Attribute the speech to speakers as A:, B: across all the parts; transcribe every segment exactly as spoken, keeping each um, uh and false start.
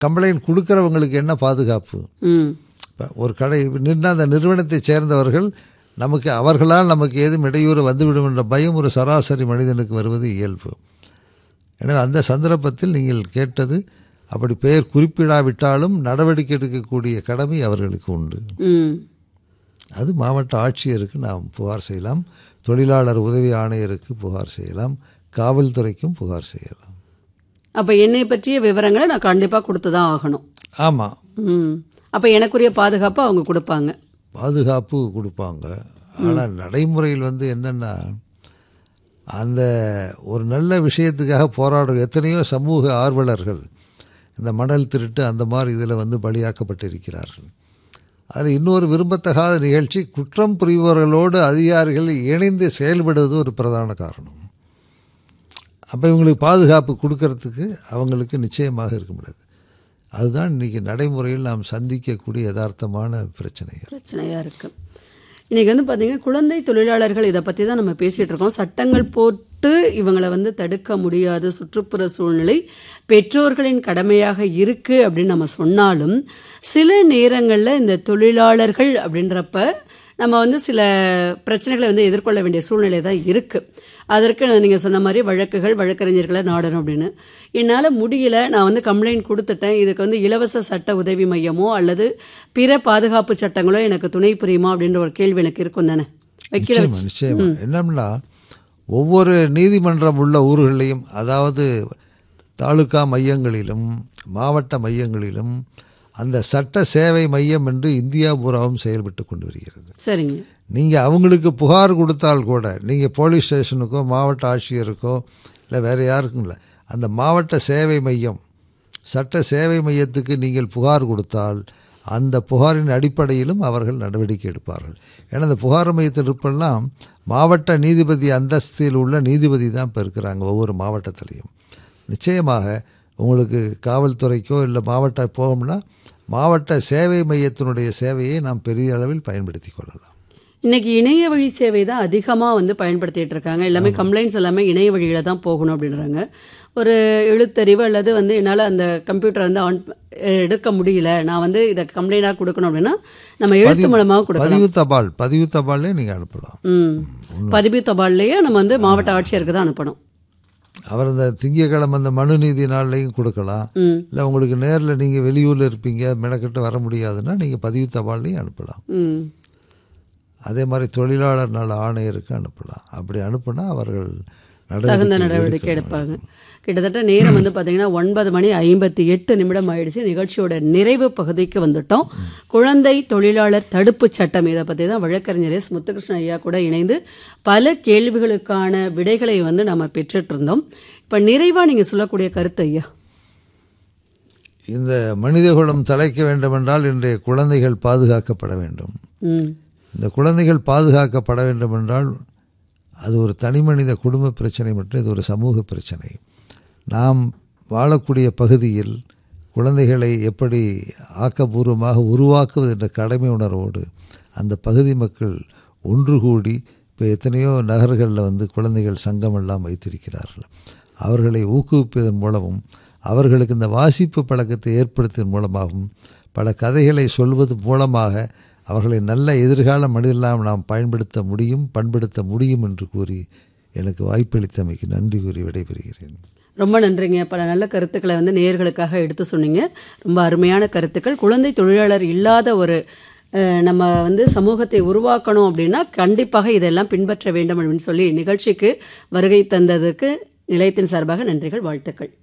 A: Complaint கொடுக்குறவங்களுக்கு என்ன பாதுகாப்பு? ஒரு கடை நின்று அந்த நிறுவனத்தை சேர்ந்தவர்கள் நமக்கு அவர்களால் நமக்கு ஏதும் இடையூறு வந்துவிடும் என்ற பயம் ஒரு சராசரி மனிதனுக்கு வருவது இயல்பு. எனவே அந்த சந்தர்ப்பத்தில் நீங்கள் கேட்டது அப்படி பெயர் குறிப்பிடாவிட்டாலும் நடவடிக்கை எடுக்கக்கூடிய கடமை அவர்களுக்கு உண்டு. அது மாவட்ட ஆட்சியருக்கு நாம் புகார் செய்யலாம், தொழிலாளர் உதவி ஆணையருக்கு புகார் செய்யலாம், காவல்துறைக்கும் புகார் செய்யலாம்.
B: அப்போ என்னை பற்றிய விவரங்களை நான் கண்டிப்பாக கொடுத்து தான் ஆகணும்.
A: ஆமாம்.
B: ம் அப்போ எனக்குரிய பாதுகாப்பு அவங்க கொடுப்பாங்க.
A: பாதுகாப்பு கொடுப்பாங்க. ஆனால் நடைமுறையில் வந்து என்னென்னா, அந்த ஒரு நல்ல விஷயத்துக்காக போராடும் எத்தனையோ சமூக ஆர்வலர்கள் இந்த மணல் திருட்டு அந்த மாதிரி இதில் வந்து பலியாக்கப்பட்டிருக்கிறார்கள். அதில் இன்னொரு விரும்பத்தகாத நிகழ்ச்சி, குற்றம் புரிபவர்களோடு அதிகாரிகள் இணைந்து செயல்படுவது ஒரு பிரதான காரணம். அப்போ இவங்களுக்கு பாதுகாப்பு கொடுக்கறதுக்கு அவங்களுக்கு நிச்சயமாக இருக்க முடியாது. அதுதான் இன்றைக்கி நடைமுறையில் நாம் சந்திக்கக்கூடிய யதார்த்தமான பிரச்சனை
B: பிரச்சனையாக இருக்குது. இன்றைக்கி வந்து பார்த்திங்கன்னா குழந்தை தொழிலாளர்கள் இதை பற்றி தான் நம்ம பேசிகிட்டு இருக்கோம். சட்டங்கள் போட்டு இவங்களை வந்து தடுக்க முடியாது, சுற்றுப்புற சூழ்நிலை பெற்றோர்களின் கடமையாக இருக்குது அப்படின்னு நம்ம சொன்னாலும், சில நேரங்களில் இந்த தொழிலாளர்கள் அப்படின்றப்ப நம்ம வந்து சில பிரச்சனைகளை வந்து எதிர்கொள்ள வேண்டிய சூழ்நிலை தான் இருக்குது. அதற்கு நீங்கள் சொன்ன மாதிரி வழக்குகள், வழக்கறிஞர்களை நாடணும் அப்படின்னு. என்னால் முடியல, நான் வந்து கம்ப்ளைண்ட் கொடுத்துட்டேன், இதுக்கு வந்து இலவச சட்ட உதவி மையமோ அல்லது பிற பாதுகாப்பு சட்டங்களோ எனக்கு துணை புரியுமா அப்படின்ற ஒரு கேள்வி எனக்கு இருக்கும் தானே வைக்கிற.
A: நிச்சயமா. என்னம்னா, ஒவ்வொரு நீதிமன்றம் உள்ள ஊர்களிலையும், அதாவது தாலுகா மையங்களிலும் மாவட்ட மையங்களிலும் அந்த சட்ட சேவை மையம் என்று இந்தியா பூராவும் செயல்பட்டு கொண்டு வருகிறது.
B: சரிங்க.
A: நீங்கள் அவங்களுக்கு புகார் கொடுத்தால் கூட, நீங்கள் போலீஸ் ஸ்டேஷனுக்கோ மாவட்ட ஆட்சியருக்கோ இல்லை வேறு யாருக்கும் இல்லை, அந்த மாவட்ட சேவை மையம், சட்ட சேவை மையத்துக்கு நீங்கள் புகார் கொடுத்தால் அந்த புகாரின் அடிப்படையிலும் அவர்கள் நடவடிக்கை எடுப்பார்கள். ஏன்னா அந்த புகார் மையத்தில் இருப்பெல்லாம் மாவட்ட நீதிபதி அந்தஸ்தில் உள்ள நீதிபதி தான் இப்போ இருக்கிறாங்க ஒவ்வொரு மாவட்டத்திலையும். நிச்சயமாக உங்களுக்கு காவல்துறைக்கோ இல்லை மாவட்ட போகணும்னா மாவட்ட சேவை மையத்தினுடைய சேவையை நாம் பெரிய அளவில் பயன்படுத்தி கொள்ளலாம்.
B: இன்றைக்கி இணைய வழி சேவை தான் அதிகமாக வந்து பயன்படுத்திகிட்டு இருக்காங்க. எல்லாமே கம்ப்ளைண்ட்ஸ் எல்லாமே இணைய வழியில் தான் போகணும் அப்படின்றாங்க. ஒரு எழுத்தறிவு அல்லது வந்து என்னால் அந்த கம்ப்யூட்டரை வந்து ஆன் எடுக்க முடியல, நான் வந்து இதை கம்ப்ளைண்டாக கொடுக்கணும் அப்படின்னா நம்ம எழுத்து மூலமாக கொடுக்கலாம்.
A: பதிவு தபால் பதிவு தபால்லே நீங்கள் அனுப்பலாம்.
B: ம் பதிவு தபால்லையே நம்ம வந்து மாவட்ட ஆட்சியருக்கு தான் அனுப்பணும்.
A: அவர் அந்த திங்கக்கிழமை அந்த மனு நீதி நாள்லையும் கொடுக்கலாம். இல்லை உங்களுக்கு நேரில் நீங்கள் வெளியூரில் இருப்பீங்க, மெனக்கிட்டு வர முடியாதுன்னா நீங்கள் பதிவு தபால்லையும் அனுப்பலாம். அதே மாதிரி தொழிலாளர் நல ஆணையருக்கு அனுப்பலாம். அப்படி அனுப்புனா அவர்கள்
B: தகுந்த நடவடிக்கை எடுப்பாங்க. கிட்டத்தட்ட நேரம் வந்து பார்த்தீங்கன்னா ஒன்பது மணி ஐம்பத்தி எட்டு நிமிடம் ஆயிடுச்சு. நிகழ்ச்சியோட நிறைவு பகுதிக்கு வந்துட்டோம். குழந்தை தொழிலாளர் தடுப்பு சட்டம் இதை பற்றி தான் வழக்கறிஞர் எஸ் முத்துகிருஷ்ணன் ஐயா கூட இணைந்து பல கேள்விகளுக்கான விடைகளை வந்து நம்ம பெற்றுட்டு இருந்தோம். இப்போ நிறைவாக நீங்கள் சொல்லக்கூடிய கருத்து ஐயா?
A: இந்த மனிதகுலம் தலைக்க வேண்டுமென்றால் இன்றைய குழந்தைகள் பாதுகாக்கப்பட வேண்டும். இந்த குழந்தைகள் பாதுகாக்கப்பட வேண்டும் என்றால் அது ஒரு தனி மனித குடும்ப பிரச்சனை மற்றும் இது ஒரு சமூக பிரச்சனை. நாம் வாழக்கூடிய பகுதியில் குழந்தைகளை எப்படி ஆக்கப்பூர்வமாக உருவாக்குவது என்ற கடமை உணர்வோடு அந்த பகுதி மக்கள் ஒன்று கூடி இப்போ எத்தனையோ நகர்களில் வந்து குழந்தைகள் சங்கமெல்லாம் வைத்திருக்கிறார்கள். அவர்களை ஊக்குவிப்பதன் மூலமும் அவர்களுக்கு இந்த வாசிப்பு பழக்கத்தை ஏற்படுத்துவதன் மூலமாகவும் பல கதைகளை சொல்வது மூலமாக அவர்களை நல்ல எதிர்கால மனிதர்களாக நாம் பயன்படுத்த முடியும், பண்படுத்த முடியும் என்று கூறி எனக்கு வாய்ப்பளித்தமைக்கு நன்றி கூறி விடைபெறுகிறேன்.
B: ரொம்ப நன்றிங்க. பல நல்ல கருத்துக்களை வந்து நேயர்களுக்காக எடுத்து சொன்னீங்க. ரொம்ப அருமையான கருத்துக்கள். குழந்தை தொழிலாளர் இல்லாத ஒரு நம்ம வந்து சமூகத்தை உருவாக்கணும் அப்படின்னா கண்டிப்பாக இதெல்லாம் பின்பற்ற வேண்டும் அப்படின்னு சொல்லி நிகழ்ச்சிக்கு வருகை தந்ததுக்கு நிலையத்தின் சார்பாக நன்றிகள், வாழ்த்துக்கள்.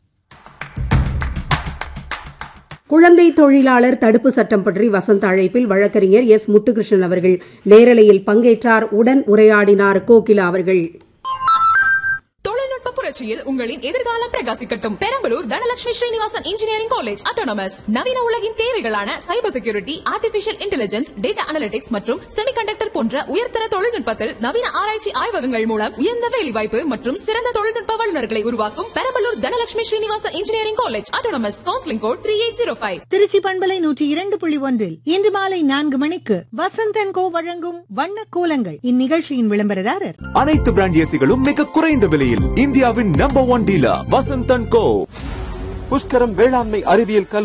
C: குழந்தை தொழிலாளர் தடுப்பு சட்டம் பற்றி வசந்த அழைப்பில் வழக்கறிஞர் எஸ் முத்துகிருஷ்ணன் அவர்கள் நேரலையில் பங்கேற்றார். உடன் உரையாடினார் கோகிலா அவர்கள்.
D: புரட்சியில் உங்களின் எதிர்காலம் பிரகாசிக்கட்டும். Perambalur Dhanalakshmi Srinivasan engineering college autonomous நவீன உலகின் தேவைகளான cyber security, artificial intelligence, data analytics மற்றும் செமிகண்டக்டர் போன்ற உயர்தர தொழில்நுட்பத்தில் நவீன ஆராய்ச்சி ஆய்வகங்கள் மூலம் உயர்ந்த வேலைவாய்ப்பு மற்றும் சிறந்த தொழில்நுட்ப வல்லுநர்களை உருவாக்கும் Perambalur Dhanalakshmi Srinivasan engineering college autonomous. Counselling code three eight zero five.
E: Trichy பண்பலை நூற்றி இரண்டு புள்ளி ஒன்றில் இன்று மாலை நான்கு மணிக்கு வசந்த் அண்ட் கோ வழங்கும் வண்ண கோலங்கள். இந்நிகழ்ச்சியின் விளம்பரதாரர்
F: அனைத்து பிராண்ட் ஏசிகளும் மிக குறைந்த விலையில் இந்தியாவின் number one dealer Vasanth and கோ. புஷ்கரம் வேளாண்மை அறிவியல் கல்லூரி